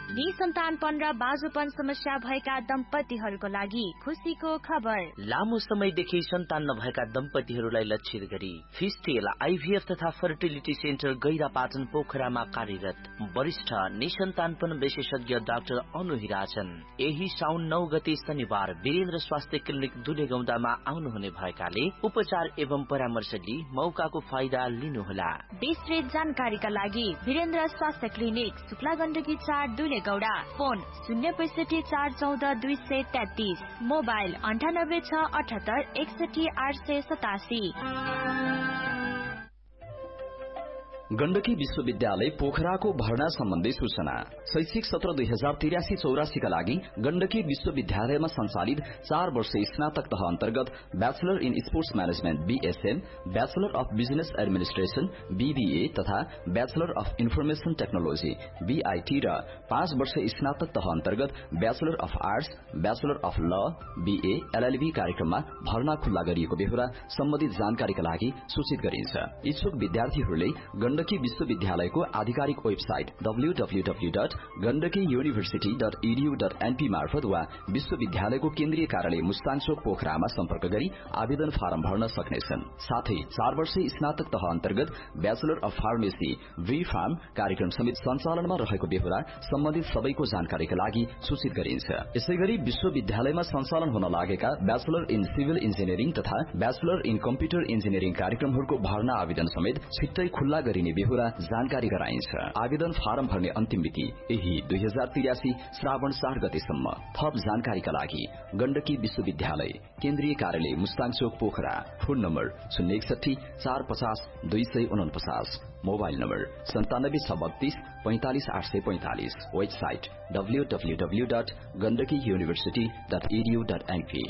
निसन्तानपन र बाजुपन समस्या भएका दम्पतिहरूको लागि खुशीको खबर। लामो समयदेखि सन्तान नभएका दम्पतिहरूलाई लक्षित गरी फिस्टेल आइभीएफ तथा फर्टिलिटी सेन्टर गैरापाटन पोखरामा कार्यरत वरिष्ठ निसन्तानपन विशेषज्ञ डाक्टर अनु हिराचन यही साउन 9 गते शनिबार वीरेन्द्र स्वास्थ्य क्लिनिक दुलेगौंडामा आउनुहुने भएकाले उपचार एवं परामर्श लिई मौकाको फाइदा लिनुहोला। विस्तृत जानकारीका लागि वीरेन्द्र स्वास्थ्य clinic Shukla Gandaki 4 दुलेगौडा, phone 065 414 233, mobile 98 678 61 887। Gandaki विश्वविद्यालय पोखराको भर्ना सम्बन्धी सूचना। शैक्षिक सत्र 2083-84 का लागि गण्डकी विश्वविद्यालयमा सञ्चालित 4 वर्ष स्नातक तह अन्तर्गत bachelor in sports management BSM, bachelor of business administration BBA तथा bachelor of information technology BIT र 5 वर्ष स्नातक तह अन्तर्गत bachelor of arts, bachelor of ल, बीए, एलएलबी कार्यक्रममा भर्ना खुल्ला गरिएको बेहोरा सम्बन्धित जानकारीका लागि सूचित गरिन्छ। इच्छुक विद्यार्थीहरूले गण्डकी विश्वविद्यालयको आधिकारिक वेबसाइट www.gandakiyuniversity.edu.np मार्फत वा विश्वविद्यालयको केन्द्रीय कार्यालय मुस्ताङचोक पोखरामा सम्पर्क गरी आवेदन फारम भर्न सक्नेछन्। साथै 4 वर्ष स्नातक तह अन्तर्गत bachelor of pharmacy we farm कार्यक्रम समेत सञ्चालनमा रहेको बेहोरा सम्बन्धित सबैको जानकारीका लागि सूचित गरिन्छ। यसैगरी विश्वविद्यालयमा सञ्चालन हुन लागेका ब्याचलर इन सिभिल इन्जिनियरिङ तथा ब्याचलर इन कम्प्युटर इन्जिनियरिङ कार्यक्रमहरूको भर्ना आवेदन समेत छिट्टै खुल्ला गरिने बेहोरा जानकारी गराइन्छ। आवेदन फारम भर्ने अन्तिम मिति यही 2083 श्रावण 4 गतेसम्म। थप जानकारीका लागि गण्डकी विश्वविद्यालय केन्द्रीय कार्यालय मुस्ताङचोक Pokhara, phone number 061 450 249, mobile number 9732 45 845, website www.gandakiyuniversity.edu.np।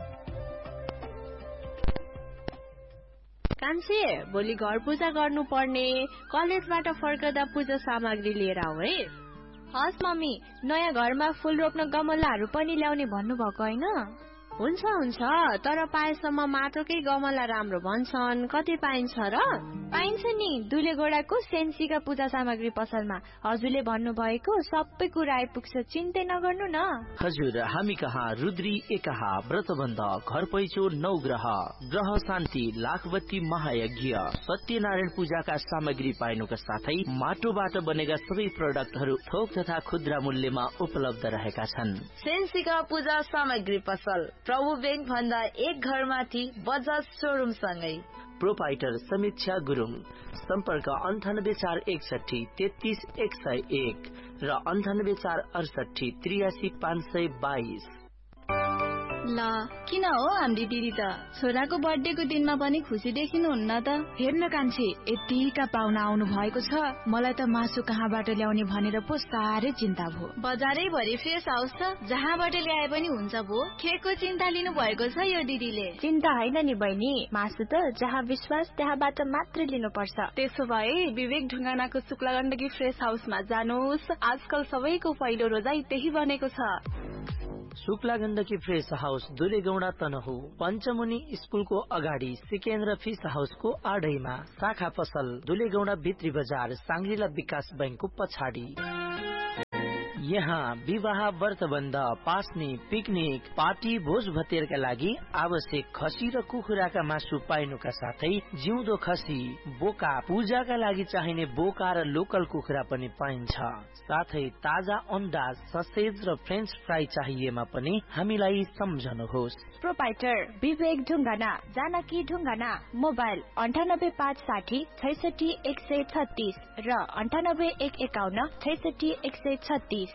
कान्छे, भोलि घर पूजा गर्नु पर्ने, कलेजबाट फर्कदा पूजा सामग्री लिएर आऊ है। हस् मम्मी, नयाँ घरमा फूल रोप्न गमलाहरू पनि ल्याउने भन्नुभएको होइन? हुन्छ हुन्छ, तर पाएसम्म माटोकै गमला राम्रो भन्छन्। कति पाइन्छ र? पाइन्छ नि, दुलेगोडाको सेन्सीका पूजा सामग्री पसलमा। हजुरले भन्नुभएको सबै कुरा आइपुग्छ, चिन्तै नगर्नु न। हजुर, हामी कहाँ रुद्री एकाहा, व्रतबन्ध, घर पैचो, 9 ग्रह, ग्रह शान्ति, लाखबत्ती महायज्ञ, सत्यनारायण पूजाका सामग्री पाइनुका साथै माटोबाट बनेका सबै प्रोडक्टहरू थोक तथा खुद्रा मूल्यमा उपलब्ध रहेका छन्। सेन्सीका पूजा सामग्री पसल प्रभु बैंक भन्दा एक घर माथि बजाज शोरूम सँगै। प्रोपाइटर समीक्षा गुरुङ, सम्पर्क 98461 33101 र 98468 83522। ल किन हो हाम्रो दिदी त छोराको बर्थडेको दिनमा पनि खुसी देखिनुहुन्न त? हेर्न कान्छे, यतिका पाहुना आउनु भएको छ, मलाई त मासु कहाँबाट ल्याउने भनेर पो साह्रै चिन्ता भयो। बजारै भरि फ्रेस हाउस छ, जहाँबाट ल्याए पनि हुन्छ भो। केको चिन्ता लिनु भएको छ यो दिदीले? चिन्ता होइन नि बहिनी, मासु त जहाँ विश्वास त्यहाँबाट मात्र लिनुपर्छ। त्यसो भए विवेक ढुङ्गानाको शुक्ला गण्डकी फ्रेस हाउसमा जानुहोस्। आजकल सबैको पहिलो रोजाई त्यही बनेको छ। शुक्ला गण्डकी फ्रेस हाउस दुलेगौडा तनहु, पञ्चमुनि स्कुलको अगाडि सिकेन्द्र फिस हाउसको आडैमा, शाखा पसल दुलेगौडा भित्री बजार, सांग्रिला विकास बैंकको पछाडि। यहाँ विवाह, व्रतबन्ध, पास्नी, पिकनिक, पार्टी, भोज भतेरका लागि आवश्यक खसी र कुखुराका मासु पाइनुका साथै जिउँदो खसी, बोका, पूजाका लागि चाहिने बोका र लोकल कुखुरा पनि पाइन्छ। साथै ताजा अन्डा, ससेज र फ्रेन्च फ्राई चाहिएमा पनि हामीलाई सम्झनुहोस्। प्रोपाइटर विवेक ढुङ्गाना, जानकी ढुङ्गाना, मोबाइल 98560 66 136 र 98151 66 136।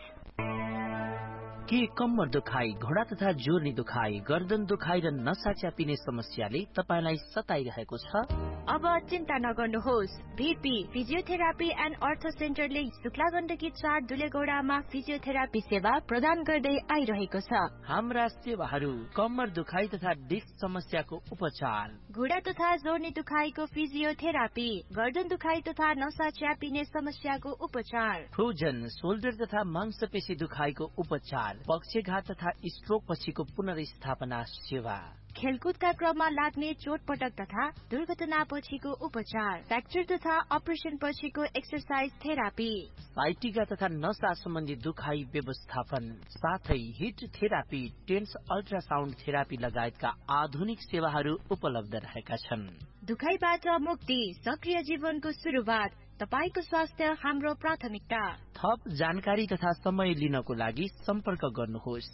के कम्मर दुखाइ, घोडा तथा जोर्नी दुखाइ, गर्दन दुखाइ र नसा च्यापिने समस्याले तपाईलाई सताइरहेको छ? अब चिन्ता नगर्नुहोस्। भिपी फिजियोथेरापी एन्ड अर्थो सेन्टरले शुक्ला गण्डकी 4 दुलेगौडामा फिजियोथेरापी सेवा प्रदान गर्दै आइरहेको छ। हाम्रा सेवाहरू कम्मर दुखाइ तथा डिस्क समस्याको उपचार, घुँडा तथा जोर्नी दुखाइको फिजियोथेरापी, गर्दन दुखाइ तथा नसा च्यापिने समस्याको उपचार, फ्रोजन शोल्डर तथा मांसपेशी दुखाइको उपचार, पक्षघात तथा स्ट्रोक पछिको पुनर्स्थापना सेवा। खेलकुदका क्रममा लाग्ने चोटपटक तथा दुर्घटनापछिको उपचार, फ्र्याक्चर तथा अपरेसन पछिको एक्सरसाइज थेरापी, साइटिका तथा नसा सम्बन्धी दुखाइ व्यवस्थापन, साथै hit therapy, tense ultrasound therapy लगायतका आधुनिक सेवाहरू उपलब्ध रहेका छन्। दुखाइबाट मुक्ति, सक्रिय जीवनको सुरुवात, तपाईको स्वास्थ्य हाम्रो प्राथमिकता। थप जानकारी तथा समय लिनको लागि सम्पर्क गर्नुहोस्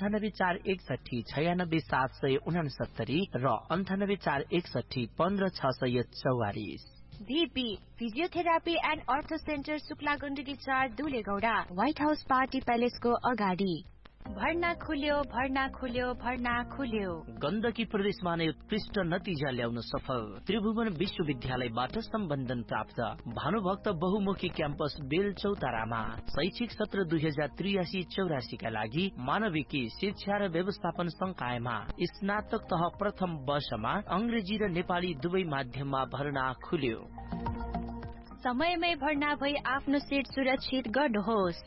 9841696769 र 9841150644। VP physiotherapy and earth centre Shukla Gandaki 4 दुलेगौडा, white house party प्यालेसको अगाडि। भर्ना खुल्यो, भर्ना खुल्यो, भर्ना खुल्यो। गण्डकी प्रदेशमा नै उत्कृष्ट नतिजा ल्याउन सफल त्रिभुवन विश्वविद्यालयबाट सम्बन्धन प्राप्त भानुभक्त बहुमुखी क्याम्पस बेलचौतारामा शैक्षिक सत्र 2083-84 का लागि मानविकी शिक्षा र व्यवस्थापन संकायमा स्नातक तह प्रथम वर्षमा अंग्रेजी र नेपाली दुवै माध्यममा भर्ना खुल्यो। समयमै भर्ना भई आफ्नो सिट सुरक्षित गर्नुहोस्।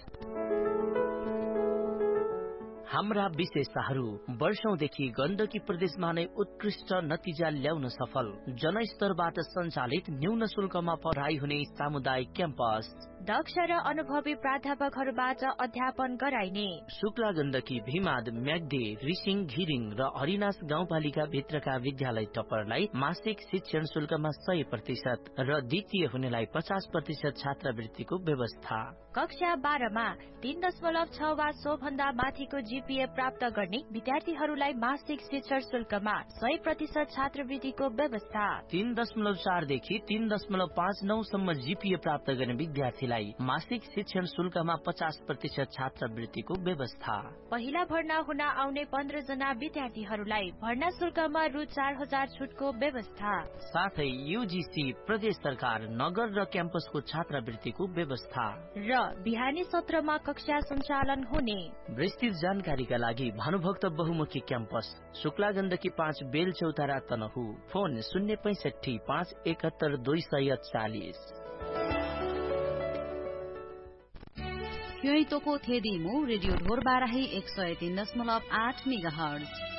हाम्रा विशेषताहरू वर्षौंदेखि गण्डकी प्रदेशमा नै उत्कृष्ट नतिजा ल्याउन सफल जनस्तरबाट सञ्चालित न्यून शुल्कमा पढाइ हुने सामुदायिक क्याम्पस, दक्ष र अनुभवी प्राध्यापकहरूबाट अध्यापन गराइने शुक्ला गण्डकी, भीमाद, म्याग्दी, रिसिङ, घिरिङ र हरिनास गाउँपालिका भित्रका विद्यालय टपरलाई मासिक शिक्षण शुल्कमा 100% र द्वितीय हुनेलाई 50% छात्रवृत्तिको व्यवस्था। कक्षा 12 मा 3.6 वा सो भन्दा माथिको GPA प्राप्त गर्ने विद्यार्थीहरूलाई मासिक शिक्षण शुल्कमा 100% छात्रवृत्तिको व्यवस्था। 3.4 देखि 3.59 सम्म GPA प्राप्त गर्ने विद्यार्थीलाई मासिक शिक्षण शुल्कमा 50% छात्रवृत्तिको व्यवस्था। पहिला भर्ना हुन आउने 15 जना विद्यार्थीहरूलाई भर्ना शुल्कमा रु 4000 छुटको व्यवस्था। साथै UGC, प्रदेश सरकार, नगर र क्याम्पसको छात्रवृत्तिको व्यवस्था र बिहानी सत्रमा कक्षा सञ्चालन हुने। विस्तृत जानकारीका लागि भानुभक्त बहुमुखी क्याम्पस शुक्ला गण्डकी 5 बेलचौतारा तनहु, फोन 065 571 240। यही तोको थेदिमु रेडियो ढोर बाराही 103.8 मेगाहर्ज।